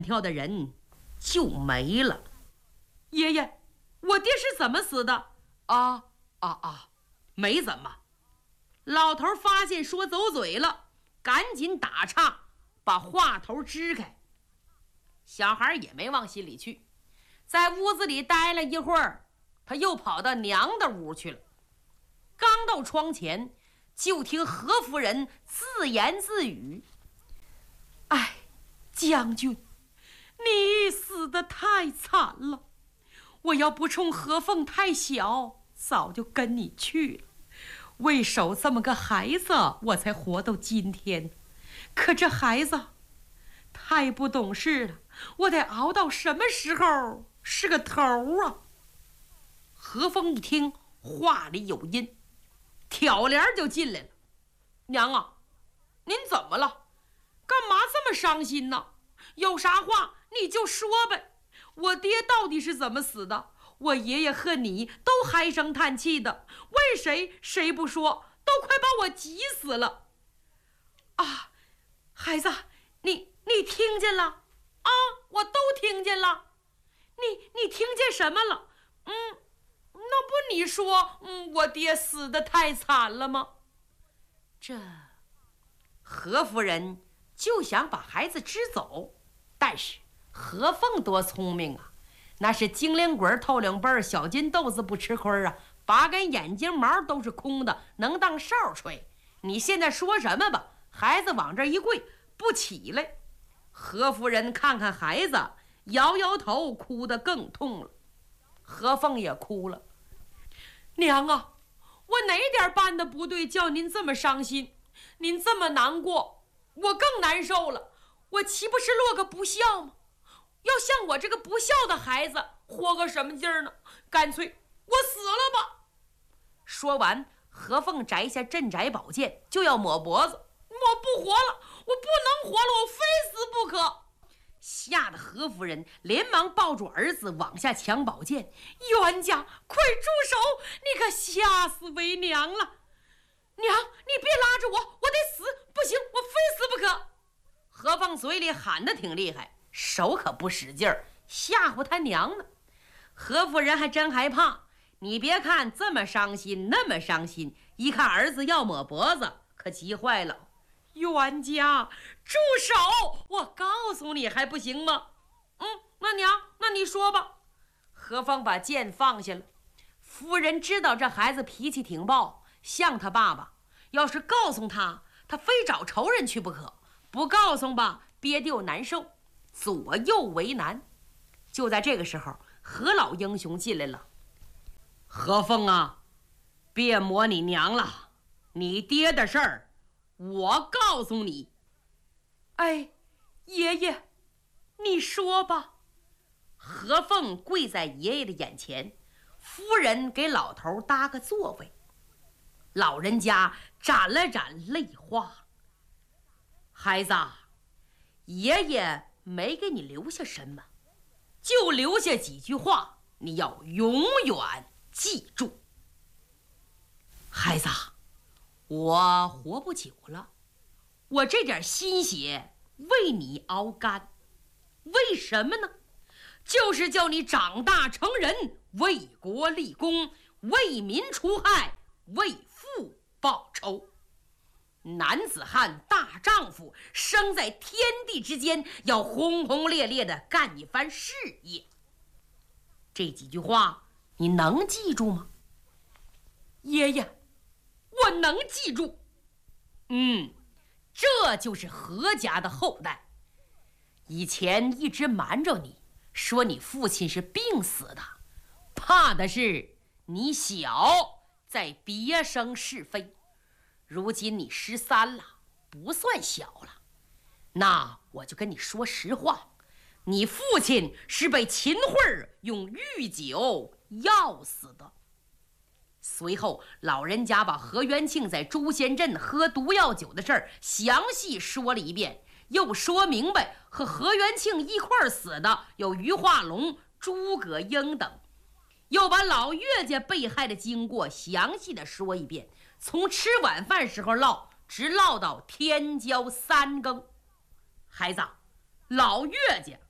跳的人就没了。 爷爷，我爹是怎么死的？ 没怎么。老头发现说走嘴了，赶紧打岔，把话头支开。小孩也没往心里去，在屋子里待了一会儿，他又跑到娘的屋去了。刚到窗前，就听何夫人自言自语：“ 哎，将军，你死得太惨了！我要不冲何凤太小，早就跟你去了。为守这么个孩子，我才活到今天。可这孩子太不懂事了，我得熬到什么时候是个头啊？” 何凤一听话里有音，挑帘就进来了。“娘啊，您怎么了？干嘛这么伤心呢？有啥话你就说呗。我爹到底是怎么死的？我爷爷和你都唉声叹气的，为谁不说，都快把我急死了。”“ 啊，孩子，你听见了？”“ 啊，我都听见了。”“ 你听见什么了？”“ 那不你说，我爹死得太惨了吗？”这何夫人就想把孩子支走，但是何凤多聪明啊，那是精灵鬼透灵背，小金豆子不吃亏啊，8根眼睛毛都是空的，能当哨吹。你现在说什么吧？孩子往这一跪，不起来。何夫人看看孩子，摇摇头，哭得更痛了。何凤也哭了。 “娘啊，我哪点办的不对，叫您这么伤心？您这么难过，我更难受了。我岂不是落个不孝吗？要像我这个不孝的孩子，活个什么劲儿呢？干脆我死了吧！” 说完，何凤摘下镇宅宝剑，就要抹脖子。 “我不活了，我不能活了，我非死不可！” 吓得何夫人连忙抱住儿子往下抢宝剑。 “冤家，快住手！你可吓死为娘了！娘，你别拉着我，我得死！不行，我非死不可！” 何凤嘴里喊得挺厉害，手可不使劲儿，吓唬他娘呢。何夫人还真害怕，你别看这么伤心那么伤心，一看儿子要抹脖子，可急坏了。 “冤家，住手！我告诉你还不行吗？”“ 那娘，那你说吧。”何凤把剑放下了。夫人知道这孩子脾气挺暴，像他爸爸，要是告诉他，他非找仇人去不可；不告诉吧，憋得又难受，左右为难。就在这个时候，何老英雄进来了。“何凤啊，别磨你娘了，你爹的事儿我告诉你。”“ 哎，爷爷，你说吧。” 何凤跪在爷爷的眼前，夫人给老头搭个座位。老人家沾了沾泪花：“孩子，爷爷没给你留下什么，就留下几句话，你要永远记住。孩子，我活不久了，我这点心血为你熬干，为什么呢？就是叫你长大成人，为国立功，为民除害，为父报仇。男子汉大丈夫，生在天地之间，要轰轰烈烈地干一番事业。这几句话你能记住吗？”“ 爷爷，我能记住。”“ 这就是何家的后代。以前一直瞒着你，说你父亲是病死的，怕的是你小，再别生是非。如今你13了，不算小了。那我就跟你说实话，你父亲是被秦桧用御酒药死的。”随后老人家把何元庆在朱仙镇喝毒药酒的事儿详细说了一遍，又说明白和何元庆一块儿死的有于化龙、诸葛英等，又把老岳家被害的经过详细的说一遍，从吃晚饭时候唠，直唠到天骄3更。孩子，老岳家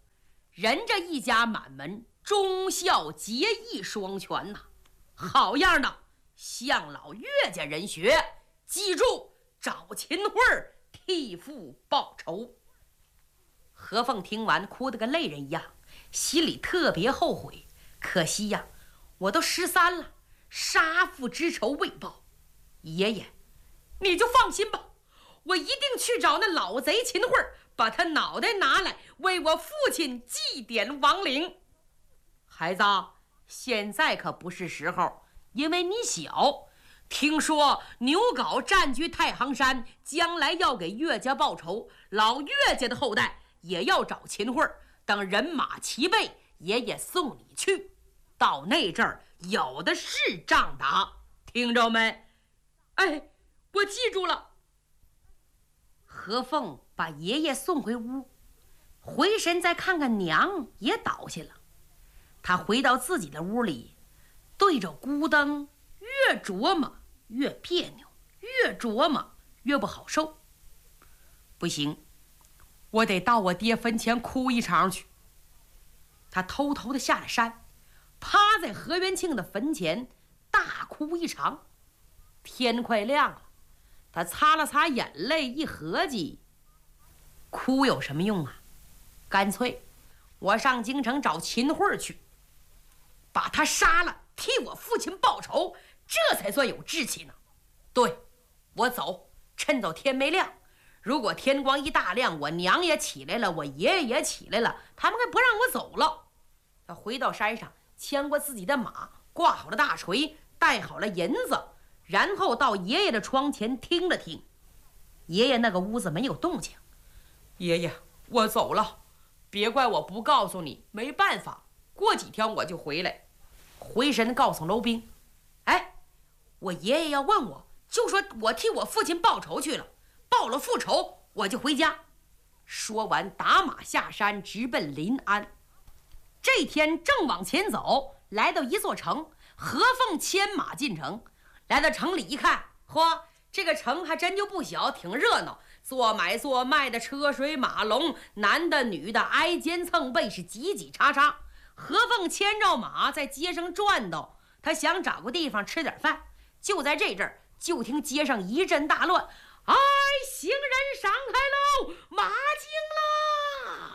人这一家满门忠孝节义双全呐，好样的，向老岳家人学，记住找秦桧替父报仇。何凤听完哭得跟泪人一样，心里特别后悔，可惜呀，我都13了，杀父之仇未报。爷爷，你就放心吧，我一定去找那老贼秦桧，把他脑袋拿来为我父亲祭奠亡灵。孩子，现在可不是时候，因为你小。听说牛皋占据太行山，将来要给岳家报仇，老岳家的后代也要找秦桧，等人马齐备，爷爷送你去，到那阵儿有的是仗打，听着没？哎，我记住了。何凤把爷爷送回屋，回神再看看娘也倒下了。他回到自己的屋里，对着孤灯越琢磨越别扭，越琢磨越不好受。不行，我得到我爹坟前哭一场去。他偷偷地下了山，趴在何元庆的坟前大哭一场。天快亮了，他擦了擦眼泪，一合计，哭有什么用啊？干脆我上京城找秦桧去，把他杀了，替我父亲报仇，这才算有志气呢。对，我走，趁早天没亮。如果天光一大亮，我娘也起来了，我爷爷也起来了，他们该不让我走了。他回到山上，牵过自己的马，挂好了大锤，带好了银子，然后到爷爷的窗前听了听。爷爷那个屋子没有动静。爷爷，我走了，别怪我不告诉你，没办法，过几天我就回来。回神告诉楼兵，哎，我爷爷要问我，就说我替我父亲报仇去了，报了复仇我就回家。说完打马下山，直奔临安。这天正往前走，来到一座城，何凤牵马进城。来到城里一看，嚯，这个城还真就不小，挺热闹，做买做卖的车水马龙，男的女的挨肩蹭背，是挤挤叉叉。何凤牵着马在街上转悠，他想找个地方吃点饭。就在这阵儿，就听街上一阵大乱，哎，行人闪开喽，马惊啦！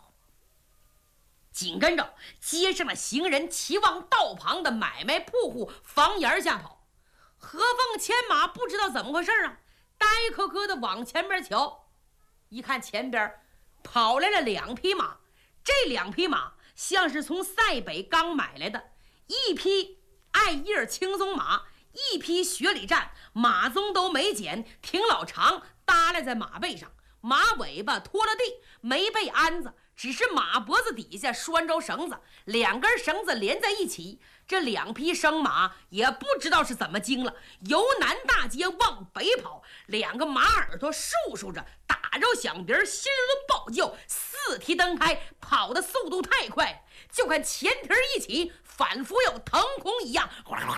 紧跟着街上的行人齐往道旁的买卖铺户房檐下跑。何凤牵马不知道怎么回事啊，呆磕磕的往前边瞧，一看前边跑来了2匹马，这2匹马像是从塞北刚买来的，一匹艾叶青鬃马，一匹雪里战，马鬃都没剪，挺老长，耷拉在马背上，马尾巴拖了地，没被鞍子，只是马脖子底下拴着绳子，2根绳子连在一起。这2匹生马也不知道是怎么惊了，由南大街往北跑，2个马耳朵竖竖着，打着响鼻，心儿都爆叫，4蹄蹬开，跑的速度太快，就看前蹄一起，仿佛有腾空一样，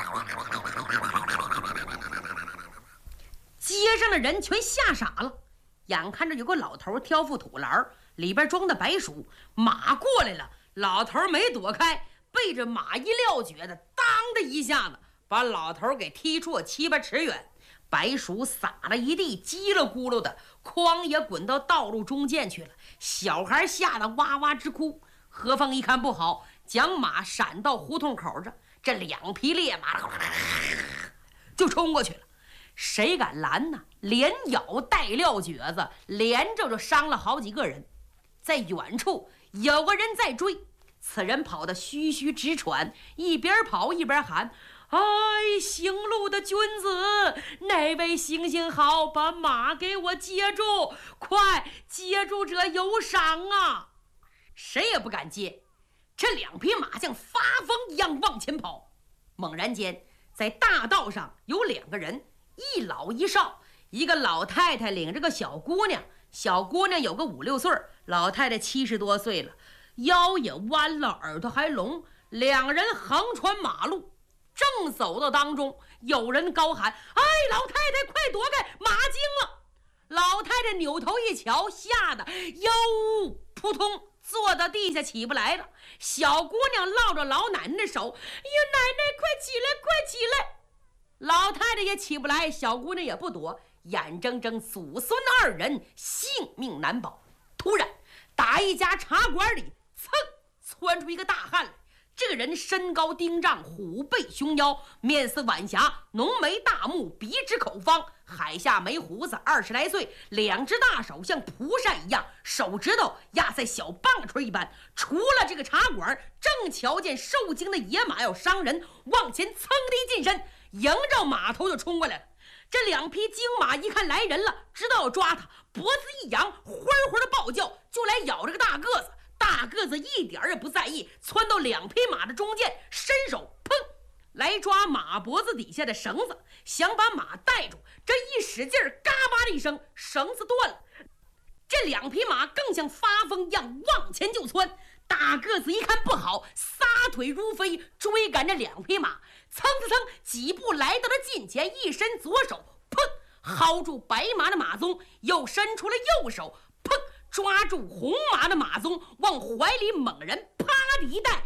街上的人全吓傻了。眼看着有个老头挑副土篮，里边装的白薯，马过来了，老头没躲开，被这马一撂蹶子，当的一下子把老头给踢出了7、8尺远，白薯撒了一地，叽里咕噜的，筐也滚到道路中间去了。小孩吓得哇哇直哭。何凤一看不好，将马闪到胡同口这，这2匹烈马就冲过去了。谁敢拦呢？连咬带撂蹶子，连着就伤了好几个人。在远处有个人在追，此人跑得吁吁直喘，一边跑一边喊：哎，行路的君子，哪位行行好，把马给我接住，快接住这有赏啊！谁也不敢接，这2匹马像发疯一样往前跑。猛然间在大道上有2个人，一老一少，一个老太太领着个小姑娘，小姑娘有个5、6岁，老太太70多岁了，腰也弯了，耳朵还聋。2人横穿马路，正走到当中，有人高喊：哎，老太太快躲开，马惊了！老太太扭头一瞧，吓得腰扑通坐到地下起不来了。小姑娘抱着老奶奶的手：“哎呀，奶奶，快起来，快起来！”老太太也起不来，小姑娘也不躲，眼睁睁祖孙二人性命难保。突然，打一家茶馆里，噌窜出一个大汉来。这个人身高丁丈，虎背熊腰，面似晚霞，浓眉大目，鼻直口方，海下没胡子，20来岁，两只大手像蒲扇一样，手指头压在小棒槌一般。除了这个茶馆，正瞧见受惊的野马要伤人，往前噌地近身，迎着马头就冲过来了。这两匹精马一看来人了，知道要抓他，脖子一扬，欢欢的暴叫，就来咬这个大个子。大个子一点也不在意，窜到两匹马的中间，伸手砰来抓马脖子底下的绳子，想把马带住。这一使劲儿，嘎巴的一声，绳子断了。这两匹马更像发疯一样往前就窜。大个子一看不好，撒腿如飞，追赶着两匹马，蹭蹭蹭几步来到了近前，一伸左手，砰薅住白马的马鬃，又伸出了右手，砰抓住红马的马鬃，往怀里猛然啪的一带，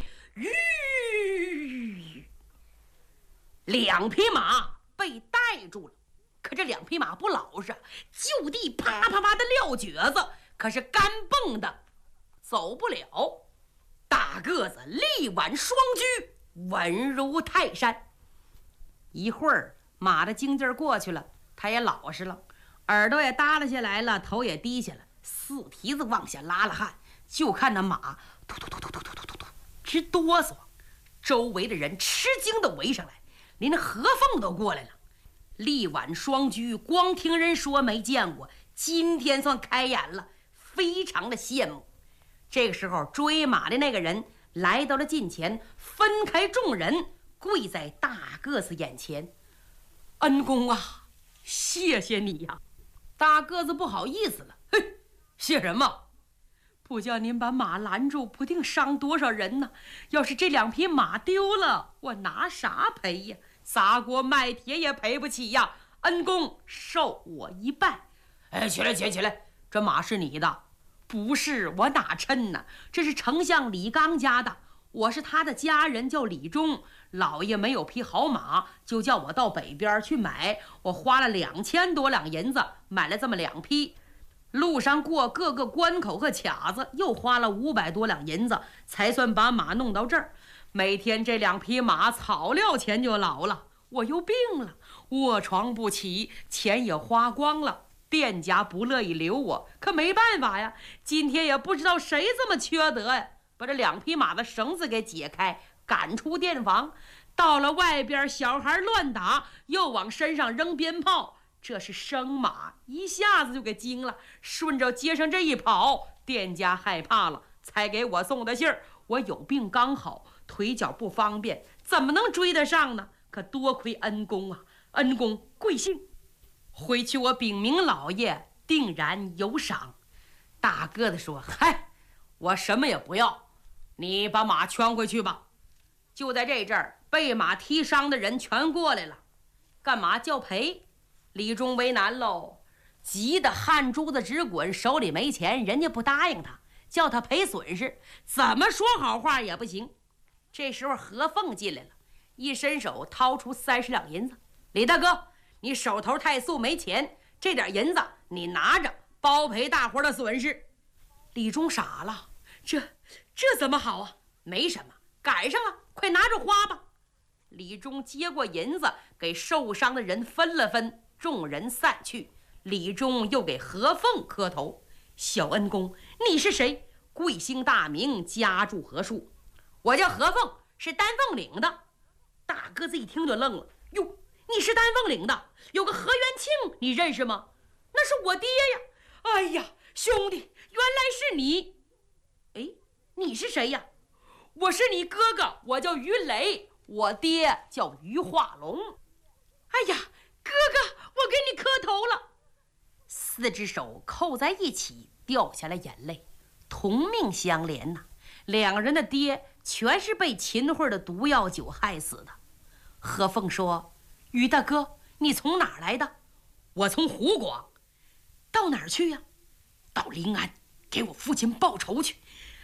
两匹马被带住了。可这两匹马不老实，就地啪啪啪的撂蹶子，可是干蹦的走不了。大个子力挽双驹，稳如泰山。一会儿马的精劲儿过去了，他也老实了，耳朵也耷拉下来了，头也低下了，四蹄子往下拉了汗，就看那马突突突突突突突突突直哆嗦。周围的人吃惊的围上来，连那何凤都过来了。力挽双驹，光听人说没见过，今天算开眼了，非常的羡慕。这个时候追马的那个人来到了近前，分开众人，跪在大个子眼前：“恩公啊，谢谢你呀！”大个子不好意思了：“嘿，谢什么？不叫您把马拦住，不定伤多少人呢。要是这两匹马丢了，我拿啥赔呀？砸锅卖铁也赔不起呀！恩公受我一拜。”“哎，起来，起来！这马是你的？”“不是，我哪称呢？这是丞相李刚家的，我是他的家人，叫李忠。老爷没有匹好马，就叫我到北边去买。我花了2000多两银子买了这么2匹。路上过各个关口和卡子，又花了500多两银子，才算把马弄到这儿。每天这2匹马草料钱就老了，我又病了，卧床不起，钱也花光了。店家不乐意留我，可没办法呀。今天也不知道谁这么缺德呀，把这2匹马的绳子给解开，赶出店房。到了外边，小孩乱打，又往身上扔鞭炮。这是生马，一下子就给惊了，顺着街上这一跑，店家害怕了，才给我送的信儿。我有病刚好，腿脚不方便，怎么能追得上呢？可多亏恩公啊，恩公贵姓？回去我禀明老爷，定然有赏。”大个子说：“嗨，我什么也不要，你把马圈回去吧。”就在这阵儿，被马踢伤的人全过来了。干嘛叫赔？李忠为难喽，急得汗珠子直滚，手里没钱，人家不答应他，叫他赔损失，怎么说好话也不行。这时候何凤进来了，一伸手掏出30两银子：“李大哥，你手头太素没钱，这点银子你拿着，包赔大伙的损失。”李忠傻了，这怎么好啊？没什么，赶上了，快拿着花吧。李忠接过银子，给受伤的人分了分，众人散去。李忠又给何凤磕头：“小恩公，你是谁？贵姓大名？家住何处？”“我叫何凤，是丹凤岭的。”大个子一听就愣了：“哟，你是丹凤岭的？有个何元庆，你认识吗？”“那是我爹呀！”“哎呀，兄弟，原来是你！哎，你是谁呀？”“我是你哥哥，我叫于磊，我爹叫于化龙。”“哎呀，哥哥，我给你磕头了。”4只手扣在一起，掉下了眼泪，同命相连呐。2人的爹全是被秦桧的毒药酒害死的。何凤说：“于大哥，你从哪儿来的？”“我从湖广。”“到哪儿去呀？”“到临安，给我父亲报仇去。”“哎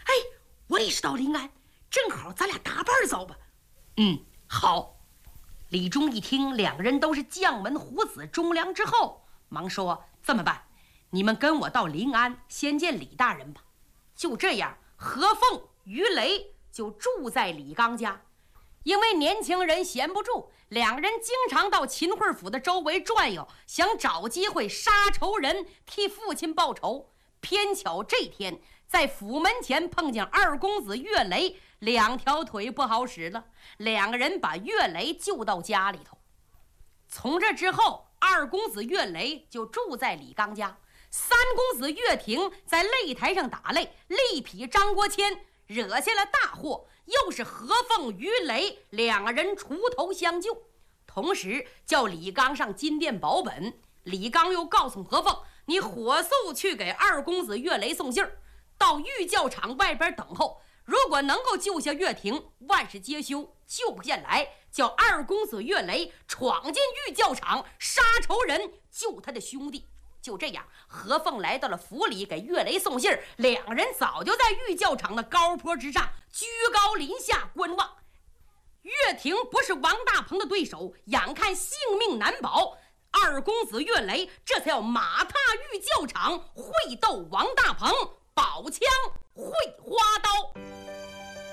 哎，我也是到临安，正好咱俩搭伴走吧。 好。李忠一听两个人都是将门虎子忠良之后，忙说：“这么办，你们跟我到临安先见李大人吧。”就这样，何凤、于雷就住在李刚家。因为年轻人闲不住，两个人经常到秦桧府的周围转悠，想找机会杀仇人，替父亲报仇。偏巧这天在府门前碰见二公子岳雷，两条腿不好使了，两个人把岳雷救到家里头。从这之后，二公子岳雷就住在李刚家，三公子岳霆在擂台上打擂，力匹张国谦，惹下了大祸，又是何凤、于雷两个人锄头相救，同时叫李刚上金殿保本。李刚又告诉何凤：“你火速去给二公子岳雷送信儿，到御教场外边等候。如果能够救下岳霆，万事皆休；救不下来，叫二公子岳雷闯进御教场，杀仇人，救他的兄弟。”就这样，何凤来到了府里给岳雷送信儿，两人早就在御教场的高坡之上居高临下观望。岳霆不是王大鹏的对手，眼看性命难保，二公子岳雷这才要马踏御教场，会斗王大鹏，宝枪会花刀。